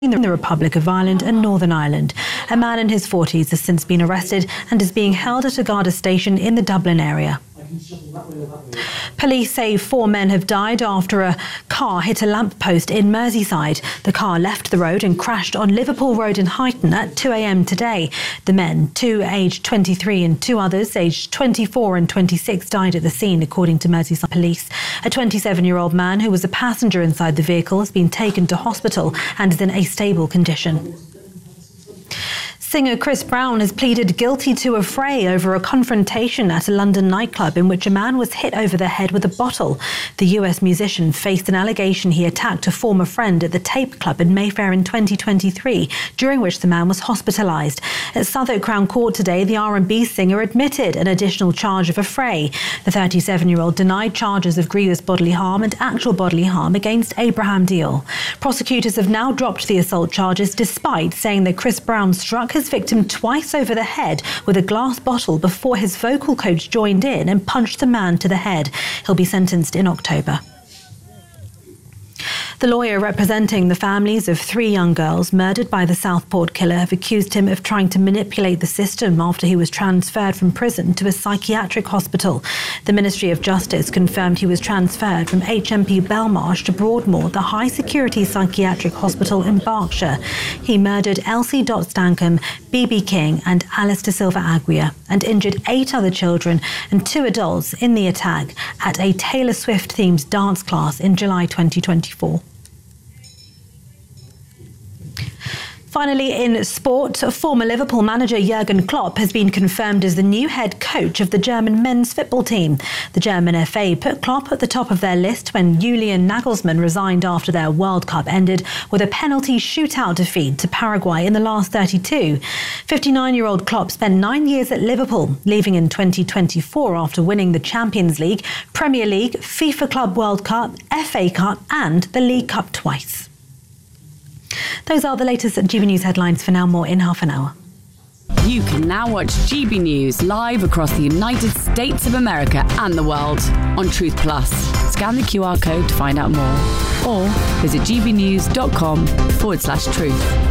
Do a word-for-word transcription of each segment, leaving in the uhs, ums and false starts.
in the Republic of Ireland and Northern Ireland. A man in his forties has since been arrested and is being held at a Garda station in the Dublin area. Police say four men have died after a car hit a lamppost in Merseyside. The car left the road and crashed on Liverpool Road in Huyton at two a.m. today. The men, two aged twenty-three and two others aged twenty-four and twenty-six, died at the scene, according to Merseyside Police. A twenty-seven-year-old man who was a passenger inside the vehicle has been taken to hospital and is in a stable condition. Singer Chris Brown has pleaded guilty to a fray over a confrontation at a London nightclub in which a man was hit over the head with a bottle. The U S musician faced an allegation he attacked a former friend at the Tape Club in Mayfair in twenty twenty-three, during which the man was hospitalised. At Southwark Crown Court today, the R and B singer admitted an additional charge of a fray. The thirty-seven-year-old denied charges of grievous bodily harm and actual bodily harm against Abraham Deal. Prosecutors have now dropped the assault charges, despite saying that Chris Brown struck his victim twice over the head with a glass bottle before his vocal coach joined in and punched the man to the head. He'll be sentenced in October. The lawyer representing the families of three young girls murdered by the Southport killer have accused him of trying to manipulate the system after he was transferred from prison to a psychiatric hospital. The Ministry of Justice confirmed he was transferred from H M P Belmarsh to Broadmoor, the high-security psychiatric hospital in Berkshire. He murdered Elsie Dot Stankham, B B King and Alice De Silva Aguirre and injured eight other children and two adults in the attack at a Taylor Swift-themed dance class in July twenty twenty-four. Finally, in sport, former Liverpool manager Jurgen Klopp has been confirmed as the new head coach of the German men's football team. The German F A put Klopp at the top of their list when Julian Nagelsmann resigned after their World Cup ended with a penalty shootout defeat to Paraguay in the last thirty-two. fifty-nine-year-old Klopp spent nine years at Liverpool, leaving in twenty twenty-four after winning the Champions League, Premier League, FIFA Club World Cup, F A Cup and the League Cup twice. Those are the latest G B News headlines. For now, more in half an hour. You can now watch G B News live across the United States of America and the world on Truth Plus. Scan the Q R code to find out more or visit gbnews.com forward slash truth.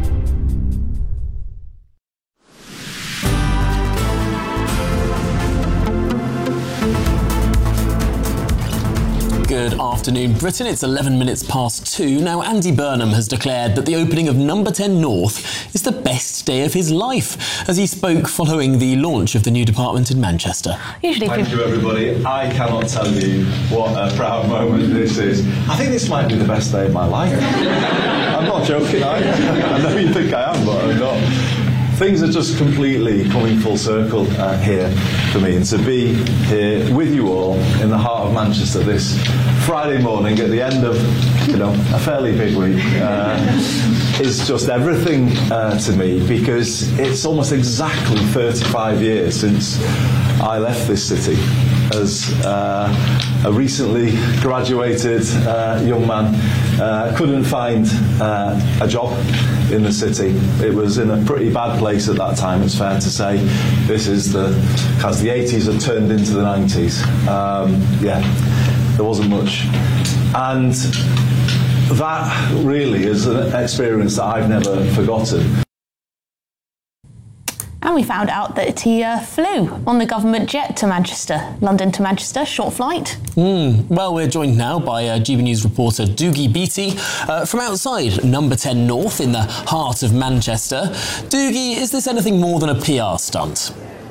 Good afternoon, Britain. It's eleven minutes past two. Now, Andy Burnham has declared that the opening of Number ten North is the best day of his life, as he spoke following the launch of the new department in Manchester. Usually Thank you, everybody. I cannot tell you what a proud moment this is. I think this might be the best day of my life. I'm not joking, I, I know you think I am, but I'm not. Things are just completely coming full circle uh, here for me, and to be here with you all in the heart of Manchester this Friday morning at the end of, you know, a fairly big week uh, is just everything uh, to me, because it's almost exactly thirty-five years since I left this city as uh, a recently graduated uh, young man. Uh, couldn't find uh, a job in the city. It was in a pretty bad place at that time, it's fair to say. This is the, as the eighties have turned into the nineties. Um, yeah, there wasn't much. And that really is an experience that I've never forgotten. And we found out that he uh, flew on the government jet to Manchester. London to Manchester, short flight. Mm, well, we're joined now by uh, G B News reporter Doogie Beattie uh, from outside Number ten North in the heart of Manchester. Doogie, is this anything more than a P R stunt?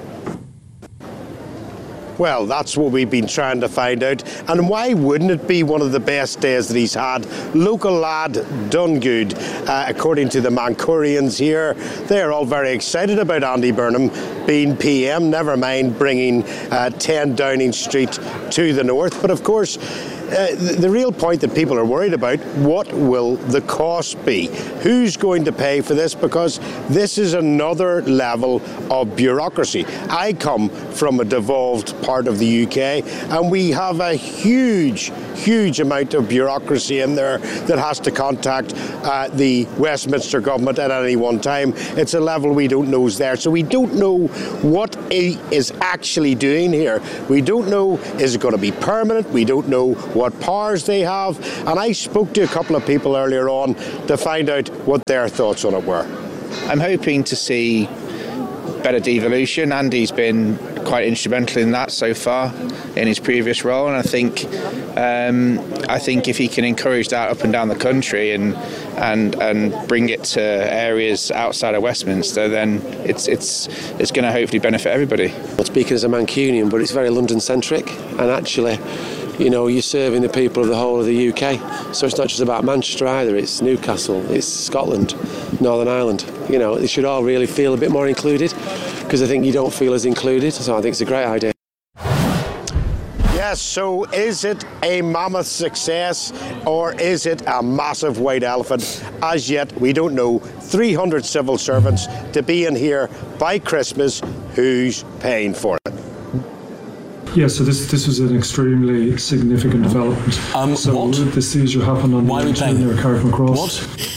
Well, that's what we've been trying to find out. And why wouldn't it be one of the best days that he's had? Local lad done good, uh, according to the Mancurians here. They're all very excited about Andy Burnham being P M, never mind bringing uh, ten Downing Street to the north. But of course, Uh, the, the real point that people are worried about, what will the cost be? Who's going to pay for this? Because this is another level of bureaucracy. I come from a devolved part of the U K, and we have a huge huge amount of bureaucracy in there that has to contact uh, the Westminster government at any one time. It's a level we don't know is there. So we don't know what he is actually doing here. We don't know, is it going to be permanent? We don't know what powers they have. And I spoke to a couple of people earlier on to find out what their thoughts on it were. I'm hoping to see better devolution. Andy's been quite instrumental in that so far in his previous role, and I think um, I think if he can encourage that up and down the country and and and bring it to areas outside of Westminster, then it's it's it's going to hopefully benefit everybody. Well, speaking as a Mancunian, but it's very London centric, and actually, you know, you're serving the people of the whole of the U K. So it's not just about Manchester either, it's Newcastle, it's Scotland, Northern Ireland. You know, they should all really feel a bit more included, because I think you don't feel as included, so I think it's a great idea. Yes, so is it a mammoth success or is it a massive white elephant? As yet, we don't know. three hundred civil servants to be in here by Christmas. Who's paying for it? Yeah, so this this was an extremely significant development. Um, so what? the seizure happened on Why the are we paying? near Carrickmacross. What?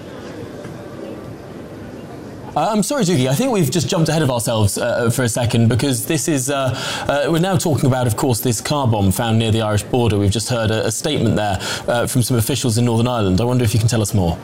Uh, I'm sorry, Doogie, I think we've just jumped ahead of ourselves uh, for a second, because this is, uh, uh, we're now talking about, of course, this car bomb found near the Irish border. We've just heard a, a statement there uh, from some officials in Northern Ireland. I wonder if you can tell us more.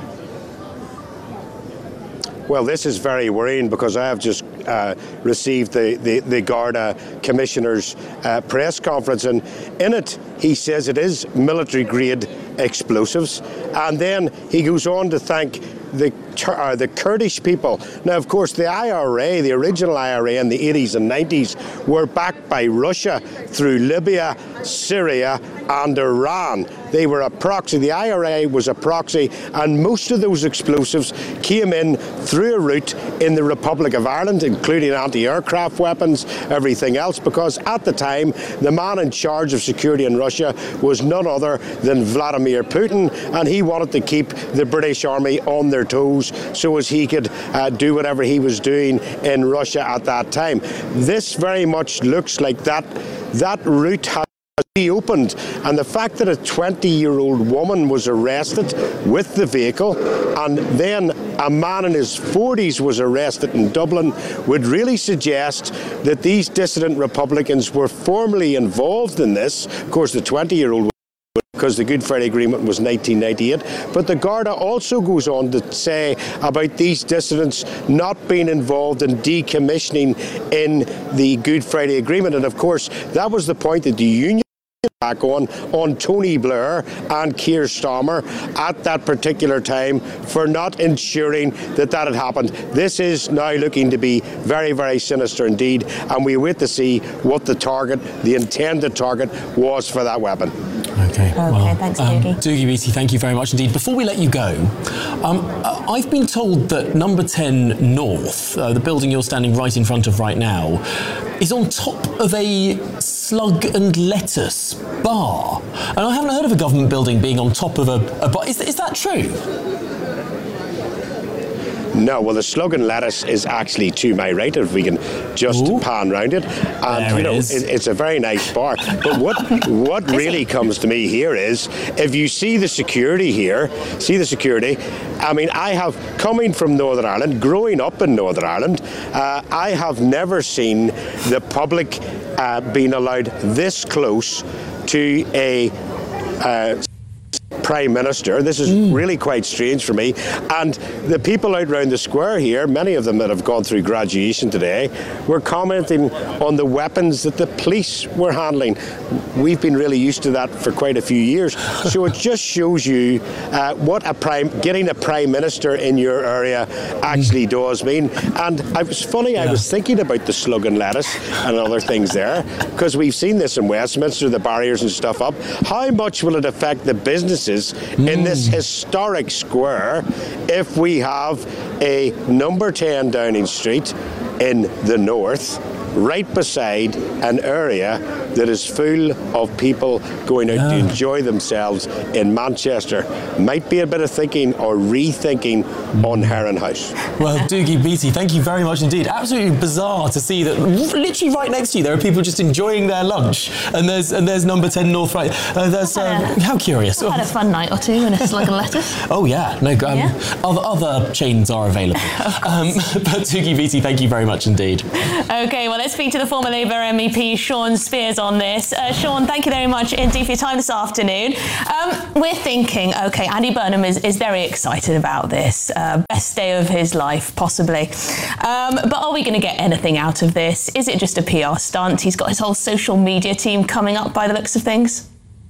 Well, this is very worrying, because I have just uh, received the, the, the Garda Commissioner's uh, press conference, and in it he says it is military-grade explosives, and then he goes on to thank the uh, the Kurdish people. Now, of course, the I R A, the original I R A in the eighties and nineties, were backed by Russia through Libya, Syria and Iran. They were a proxy. The I R A was a proxy, and most of those explosives came in through a route in the Republic of Ireland, including anti-aircraft weapons, everything else, because at the time, the man in charge of security in Russia was none other than Vladimir Putin, and he wanted to keep the British Army on their toes so as he could uh, do whatever he was doing in Russia at that time. This very much looks like that, that route has reopened, and the fact that a twenty-year-old woman was arrested with the vehicle, and then a man in his forties was arrested in Dublin, would really suggest that these dissident Republicans were formally involved in this. Of course, the twenty-year-old, because the Good Friday Agreement was nineteen ninety-eight. But the Garda also goes on to say about these dissidents not being involved in decommissioning in the Good Friday Agreement. And of course, that was the point that the Union back on on Tony Blair and Keir Starmer at that particular time for not ensuring that that had happened. This is now looking to be very, very sinister indeed, and we wait to see what the target, the intended target, was for that weapon. Okay, okay well, thanks, um, Doogie. Doogie Beattie, thank you very much indeed. Before we let you go, um, I've been told that number ten North, uh, the building you're standing right in front of right now, is on top of a slug and lettuce bar. And I haven't heard of a government building being on top of a, a bar. Is, is that true? No, well, the slug and lettuce is actually to my right, if we can just Ooh. pan round it. And, There you know, it is. it, it's a very nice bar. But what what really comes to me here is, if you see the security here, see the security, I mean, I have, coming from Northern Ireland, growing up in Northern Ireland, uh, I have never seen the public uh, being allowed this close to a uh, Prime Minister. This is mm. really quite strange for me. And the people out around the square here, many of them that have gone through graduation today, were commenting on the weapons that the police were handling. We've been really used to that for quite a few years. So it just shows you uh, what a prime, getting a Prime Minister in your area actually mm. does mean. And it was funny, yeah. I was thinking about the slug and lettuce and other things there, because we've seen this in Westminster, the barriers and stuff up. How much will it affect the businesses mm. in this historic square if we have a number ten Downing Street in the north, right beside an area that is full of people going out yeah. to enjoy themselves in Manchester? Might be a bit of thinking or rethinking on Herrenhuis. Well, Doogie Beattie, thank you very much indeed. Absolutely bizarre to see that literally right next to you there are people just enjoying their lunch, and there's and there's number ten North right. Uh, there's uh, how curious. I've had a fun night or two in a slug of lettuce. Oh yeah, no. Um, yeah. Other other chains are available. um, but Doogie Beattie, thank you very much indeed. Okay, well let's speak to the former Labour M E P Sean Spears on this. Uh, Sean, thank you very much indeed for your time this afternoon. Um, we're thinking, okay, Andy Burnham is, is very excited about this. Uh, best day of his life, possibly. Um, but are we going to get anything out of this? Is it just a P R stunt? He's got his whole social media team coming up by the looks of things.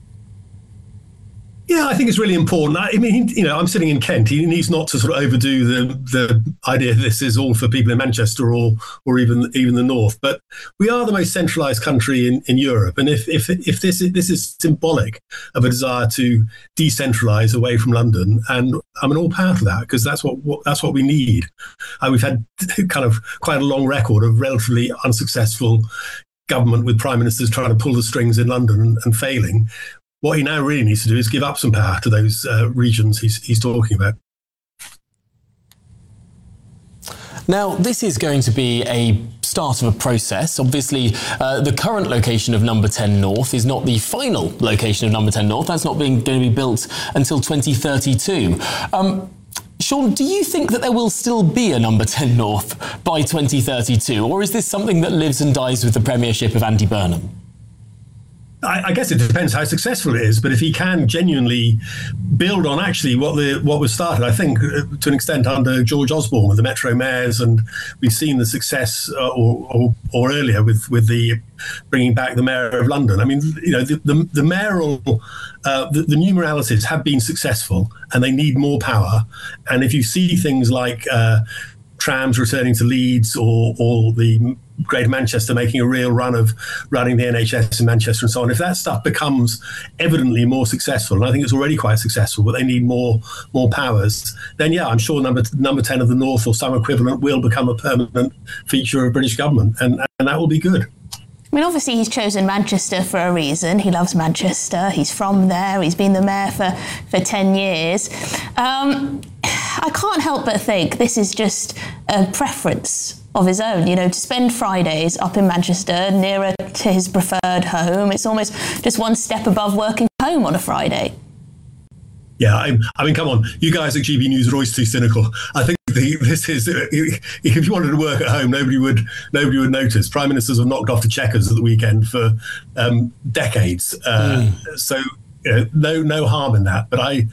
Yeah, I think it's really important. I mean, you know, I'm sitting in Kent. He needs not to sort of overdo the the idea this is all for people in Manchester or or even even the north. But we are the most centralised country in, in Europe, and if if if this is, this is symbolic of a desire to decentralise away from London, and I'm all power for that because that's what, what that's what we need. Uh, we've had kind of quite a long record of relatively unsuccessful government with prime ministers trying to pull the strings in London and, and failing. What he now really needs to do is give up some power to those uh, regions he's, he's talking about. Now, this is going to be a start of a process. Obviously, uh, the current location of Number ten North is not the final location of Number ten North. That's not being, going to be built until twenty thirty-two. Um, Sean, do you think that there will still be a Number ten North by twenty thirty-two, or is this something that lives and dies with the premiership of Andy Burnham? I, I guess it depends how successful it is, but if he can genuinely build on actually what the what was started, I think, uh, to an extent under George Osborne with the Metro Mayors, and we've seen the success uh, or, or or earlier with with the bringing back the Mayor of London. I mean, you know, the the, the mayoral uh, the, the numeralities have been successful, and they need more power. And if you see things like uh, trams returning to Leeds, or or the Greater Manchester making a real run of running the N H S in Manchester and so on, if that stuff becomes evidently more successful, and I think it's already quite successful, but they need more more powers, then yeah, I'm sure number number ten of the North or some equivalent will become a permanent feature of British government, and, and that will be good. I mean, obviously he's chosen Manchester for a reason. He loves Manchester. He's from there. He's been the mayor for, for ten years. Um, I can't help but think this is just a preference of his own, you know, to spend Fridays up in Manchester, nearer to his preferred home. It's almost just one step above working home on a Friday. Yeah, I, I mean, come on, you guys at G B News are always too cynical. I think the, this is, if you wanted to work at home, nobody would nobody would notice. Prime ministers have knocked off the checkers at the weekend for um, decades. Uh, mm. So, you know, no no harm in that. But I,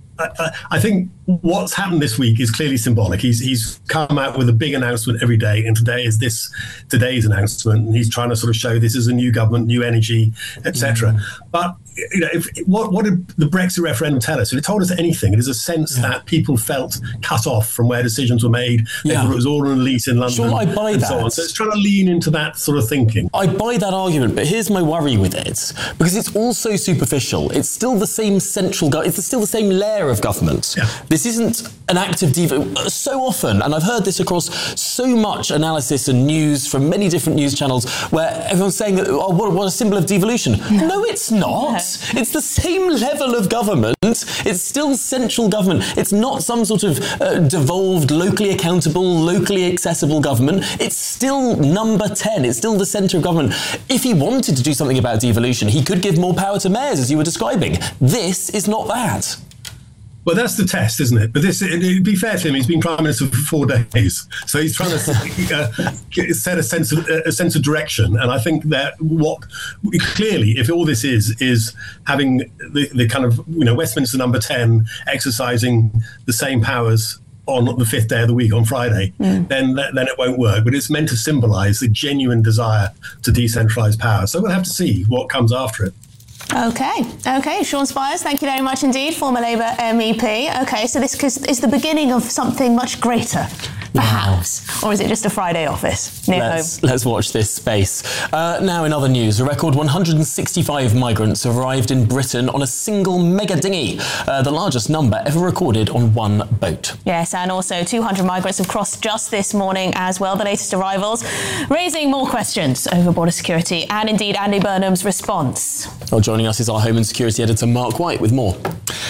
I, I think what's happened this week is clearly symbolic. He's he's come out with a big announcement every day, and today is this today's announcement, and he's trying to sort of show this is a new government, new energy, et cetera. Mm. But you know, if, what what did the Brexit referendum tell us? If it told us anything, it is a sense yeah. that people felt cut off from where decisions were made. They yeah. thought it was all an elite in London. Sure, I buy and that. So, on. So it's trying to lean into that sort of thinking. I buy that argument, but here's my worry with it, because it's all so superficial. It's still the same central government. It's still the same layer of government. Yeah. This isn't an act of devolution. So often, and I've heard this across so much analysis and news from many different news channels, where everyone's saying that, oh, what, what a symbol of devolution. No, no it's not. No. It's the same level of government. It's still central government. It's not some sort of uh, devolved, locally accountable, locally accessible government. It's still number ten. It's still the centre of government. If he wanted to do something about devolution, he could give more power to mayors, as you were describing. This is not that. Well, that's the test, isn't it? But this, it, it'd be fair to him, he's been Prime Minister for four days. So he's trying to uh, set a sense of a sense of direction. And I think that what, clearly, if all this is, is having the, the kind of, you know, Westminster number ten exercising the same powers on the fifth day of the week, on Friday, mm. then then it won't work. But it's meant to symbolise the genuine desire to decentralise power. So we'll have to see what comes after it. Okay, okay, Sean Spears, thank you very much indeed, former Labour M E P. Okay, so this is the beginning of something much greater, perhaps, wow. Or is it just a Friday office near let's, home? Let's watch this space. Uh, now, in other news, a record one hundred sixty-five migrants have arrived in Britain on a single mega dinghy, uh, the largest number ever recorded on one boat. Yes, and also two hundred migrants have crossed just this morning as well, the latest arrivals, raising more questions over border security and indeed Andy Burnham's response. Well, joining us is our Home and Security Editor, Mark White, with more.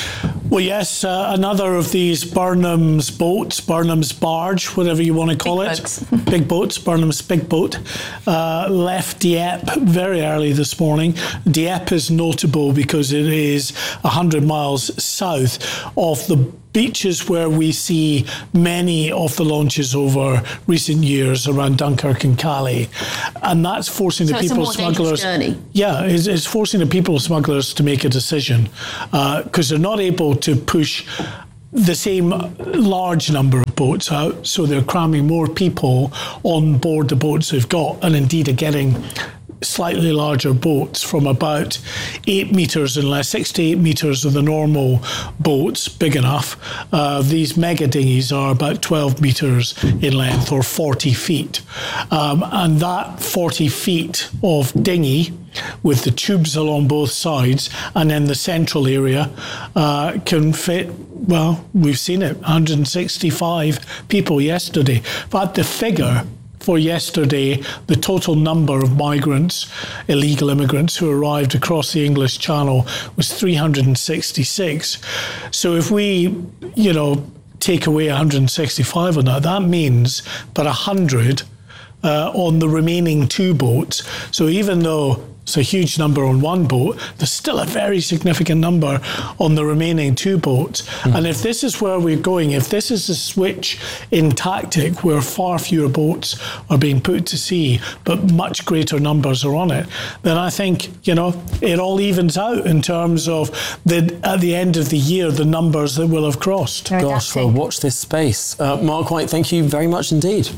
Well, yes, uh, another of these Burnham's boats, Burnham's barge, whatever you want to call big it. Boats. Big boats, Burnham's big boat, uh, left Dieppe very early this morning. Dieppe is notable because it is one hundred miles south of the beaches where we see many of the launches over recent years around Dunkirk and Calais. And that's forcing so the it's people a more smugglers. Journey. Yeah, it's, it's forcing the people smugglers to make a decision because uh, they're not able to push the same large number of boats out, so they're cramming more people on board the boats they've got, and indeed are getting slightly larger boats from about eight metres and less, six to eight metres of the normal boats, big enough. Uh, these mega dinghies are about twelve metres in length or forty feet. Um, and that forty feet of dinghy with the tubes along both sides and then the central area uh, can fit, well, we've seen it, one hundred sixty-five people yesterday. But the figure for yesterday, the total number of migrants, illegal immigrants who arrived across the English Channel was three hundred sixty-six. So if we, you know, take away one hundred sixty-five on that, that means but one hundred uh, on the remaining two boats. So even though it's a huge number on one boat, there's still a very significant number on the remaining two boats. Mm. And if this is where we're going, if this is a switch in tactic where far fewer boats are being put to sea, but much greater numbers are on it, then I think, you know, it all evens out in terms of the at the end of the year, the numbers that will have crossed. Very Gosh, well, watch this space. Uh, Mark White, thank you very much indeed.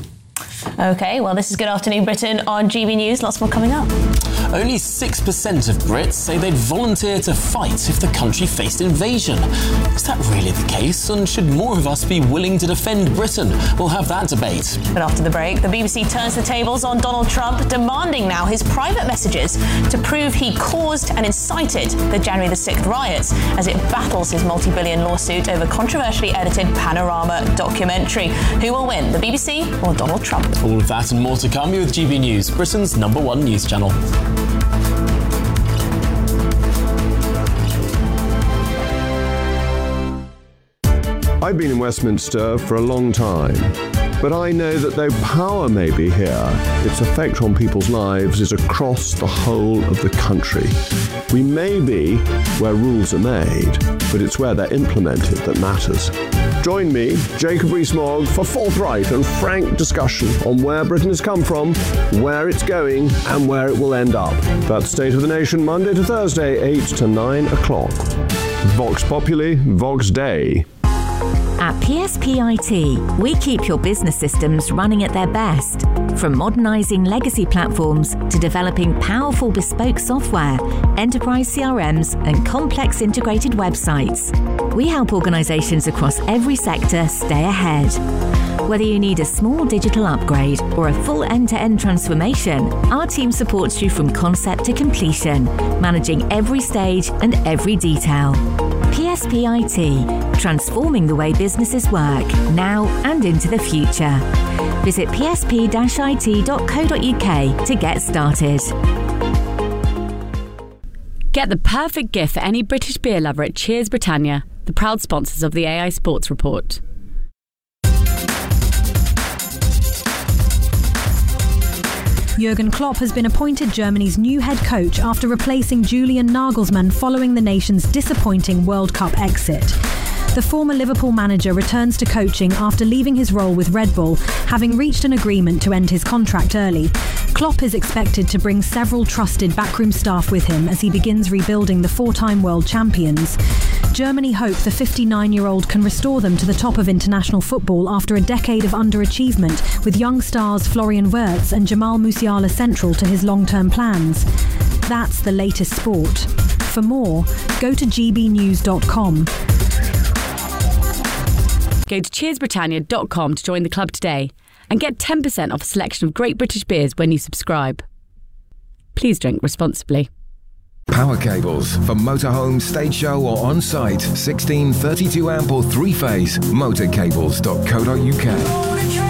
OK, well, this is Good Afternoon Britain on G B News. Lots more coming up. Only six percent of Brits say they'd volunteer to fight if the country faced invasion. Is that really the case? And should more of us be willing to defend Britain? We'll have that debate. But after the break, the B B C turns the tables on Donald Trump, demanding now his private messages to prove he caused and incited the January the sixth riots as it battles his multi-billion lawsuit over controversially edited Panorama documentary. Who will win, the B B C or Donald Trump? All of that and more to come. You're with G B News, Britain's number one news channel. I've been in Westminster for a long time, but I know that though power may be here, its effect on people's lives is across the whole of the country. We may be where rules are made, but it's where they're implemented that matters. Join me, Jacob Rees-Mogg, for forthright and frank discussion on where Britain has come from, where it's going, and where it will end up. That's State of the Nation, Monday to Thursday, eight to nine o'clock. Vox Populi, Vox Dei. At P S P I T, we keep your business systems running at their best. From modernising legacy platforms to developing powerful bespoke software, enterprise C R Ms and complex integrated websites. We help organisations across every sector stay ahead. Whether you need a small digital upgrade or a full end-to-end transformation, our team supports you from concept to completion, managing every stage and every detail. P S P I T, transforming the way businesses work, now and into the future. Visit p s p dash i t dot co dot u k to get started. Get the perfect gift for any British beer lover at Cheers Britannia, the proud sponsors of the A I Sports Report. Jurgen Klopp has been appointed Germany's new head coach after replacing Julian Nagelsmann following the nation's disappointing World Cup exit. The former Liverpool manager returns to coaching after leaving his role with Red Bull, having reached an agreement to end his contract early. Klopp is expected to bring several trusted backroom staff with him as he begins rebuilding the four-time world champions. Germany hope the fifty-nine-year-old can restore them to the top of international football after a decade of underachievement, with young stars Florian Wirtz and Jamal Musiala central to his long-term plans. That's the latest sport. For more, go to g b news dot com. Go to cheers britannia dot com to join the club today and get ten percent off a selection of great British beers when you subscribe. Please drink responsibly. Power cables for motorhome, stage show or on-site. sixteen thirty-two amp or three-phase. motor cables dot co dot u k.